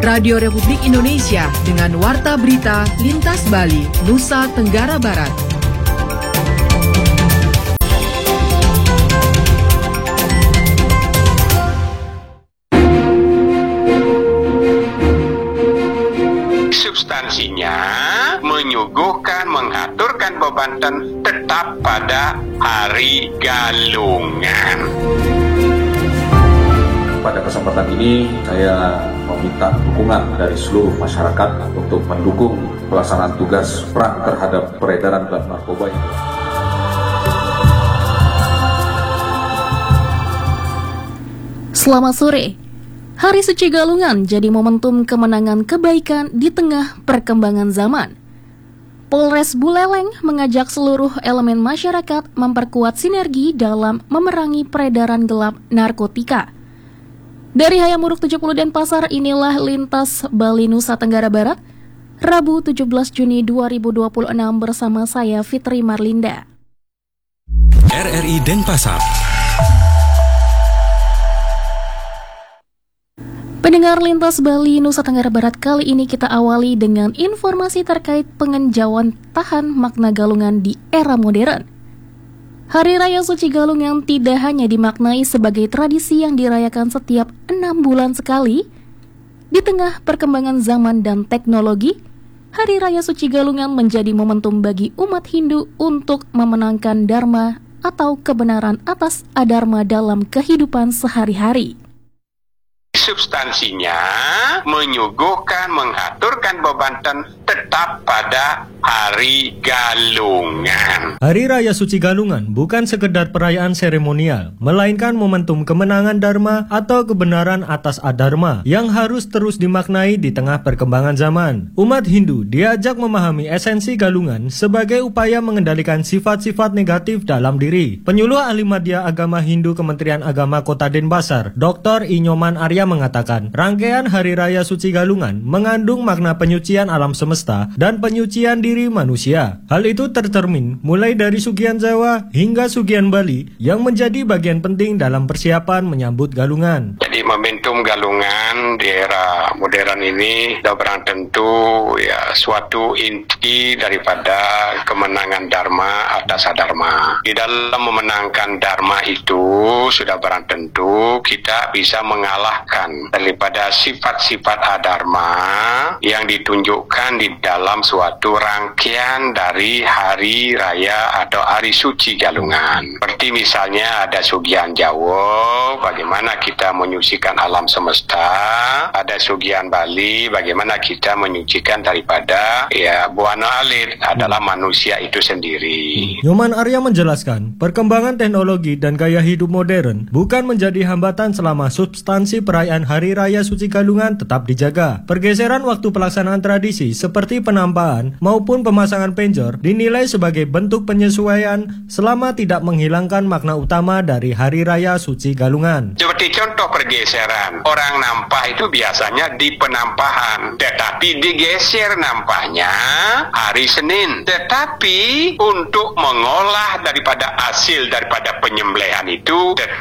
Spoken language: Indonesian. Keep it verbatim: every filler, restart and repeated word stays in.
Radio Republik Indonesia dengan Warta Berita Lintas Bali, Nusa Tenggara Barat. Substansinya menyuguhkan, mengaturkan bebanten tetap pada hari galungan. Pada kesempatan ini saya meminta dukungan dari seluruh masyarakat untuk mendukung pelaksanaan tugas perang terhadap peredaran gelap narkoba ini. Selamat sore. Hari Suci Galungan jadi momentum kemenangan kebaikan di tengah perkembangan zaman. Polres Buleleng mengajak seluruh elemen masyarakat memperkuat sinergi dalam memerangi peredaran gelap narkotika. Dari Hayamuruk tujuh puluh Denpasar, inilah Lintas Bali Nusa Tenggara Barat, Rabu tujuh belas Juni dua ribu dua puluh enam bersama saya Fitri Marlinda. R R I Denpasar. Pendengar Lintas Bali Nusa Tenggara Barat, kali ini kita awali dengan informasi terkait pengenjauan tahan makna galungan di era modern. Hari Raya Suci Galungan tidak hanya dimaknai sebagai tradisi yang dirayakan setiap enam bulan sekali. Di tengah perkembangan zaman dan teknologi, Hari Raya Suci Galungan menjadi momentum bagi umat Hindu untuk memenangkan dharma atau kebenaran atas adharma dalam kehidupan sehari-hari. Substansinya menyuguhkan, mengaturkan bebanten tetap pada hari galungan. Hari Raya Suci Galungan bukan sekedar perayaan seremonial, melainkan momentum kemenangan dharma atau kebenaran atas adharma yang harus terus dimaknai di tengah perkembangan zaman. Umat Hindu diajak memahami esensi galungan sebagai upaya mengendalikan sifat-sifat negatif dalam diri. Penyuluh ahli madya agama Hindu Kementerian Agama Kota Denpasar, Doktor Inyoman Arya mengatakan, rangkaian Hari Raya Suci Galungan mengandung makna penyucian alam semesta dan penyucian diri manusia. Hal itu tercermin mulai dari Sugian Jawa hingga Sugian Bali yang menjadi bagian penting dalam persiapan menyambut galungan. Jadi momentum galungan di era modern ini sudah barang tentu ya suatu inti daripada kemenangan dharma atas adharma. Di dalam memenangkan dharma itu sudah barang tentu kita bisa mengalahkan daripada sifat-sifat adharma yang ditunjukkan di dalam suatu rangkaian dari hari raya atau hari suci galungan. Seperti misalnya ada Sugian Jawa, bagaimana kita menyucikan alam semesta, ada Sugian Bali, bagaimana kita menyucikan daripada ya buana alit adalah manusia itu sendiri. Nyoman Arya menjelaskan, perkembangan teknologi dan gaya hidup modern bukan menjadi hambatan selama substansi perayaan Hari Raya Suci Galungan tetap dijaga. Pergeseran waktu pelaksanaan tradisi seperti penampahan maupun pemasangan penjor dinilai sebagai bentuk penyesuaian selama tidak menghilangkan makna utama dari Hari Raya Suci Galungan. Seperti contoh pergeseran, orang nampah itu biasanya di penampahan, tetapi digeser nampahnya hari Senin. Tetapi untuk mengolah daripada hasil daripada penyembelihan itu